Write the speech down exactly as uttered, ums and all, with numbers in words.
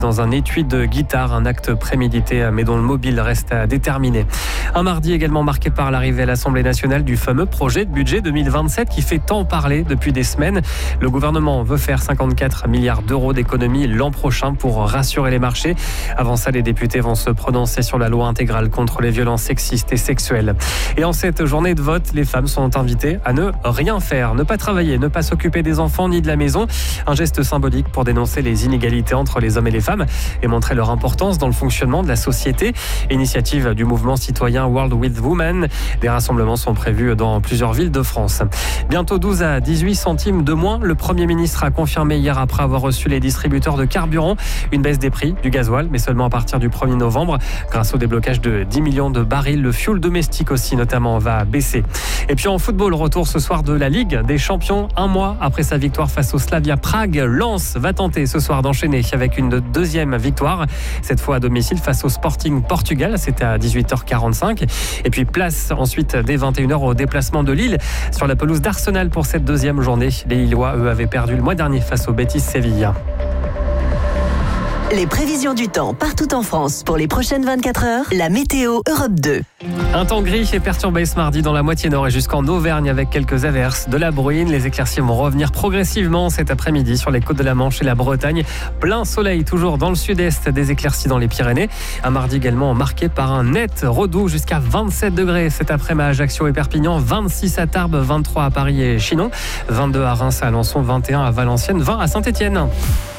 dans un étui de guitare, un acte prémédité mais dont le mobile reste à déterminer. Un mardi également marqué par l'arrivée à l'Assemblée nationale du fameux projet de budget deux mille vingt-sept qui fait tant parler depuis des semaines. Le gouvernement veut faire cinquante-quatre milliards d'euros d'économies l'an prochain pour rassurer les marchés. Avant ça, les députés vont se prononcer sur la loi intégrale contre les violences sexistes et sexuelles. Et en cette journée de vote, les femmes sont invitées à ne rien faire, ne pas travailler, ne pas s'occuper des enfants ni de la maison. Un geste symbolique pour dénoncer les inégalités entre les hommes et les femmes et montrer leur importance dans le fonctionnement de la société. Initiative du mouvement citoyen World with Women. Des rassemblements sont prévus dans plusieurs villes de France. Bientôt douze à dix-huit centimes de moins. Le Premier ministre a confirmé hier après avoir reçu les distributeurs de carburant une baisse des prix du gasoil, mais seulement à partir du premier novembre. Grâce au déblocage de dix millions de barils, le fioul domestique aussi notamment va baisser. Et puis en football, retour ce soir de la Ligue des Champions. Un mois après sa victoire face au Slavia Prague, Lens va tenter ce soir d'enchaîner avec une deuxième victoire. Cette fois à domicile face au Sporting Portugal. C'était à dix-huit heures quarante-cinq. Et puis place ensuite dès vingt et une heures au déplacement de Lille sur la pelouse d'Arsenal pour cette deuxième journée. Les Lillois, eux, avaient perdu le mois dernier face au Betis Séville. Les prévisions du temps partout en France pour les prochaines vingt-quatre heures. La météo Europe deux. Un temps gris et perturbé ce mardi dans la moitié nord et jusqu'en Auvergne avec quelques averses, de la bruine. Les éclaircies vont revenir progressivement cet après-midi sur les côtes de la Manche et la Bretagne. Plein soleil toujours dans le sud-est, des éclaircies dans les Pyrénées. Un mardi également marqué par un net redoux jusqu'à vingt-sept degrés cet après-midi à Ajaccio et Perpignan, vingt-six à Tarbes, vingt-trois à Paris et Chinon, vingt-deux à Reims, à Alençon, vingt et un à Valenciennes, vingt à Saint-Étienne.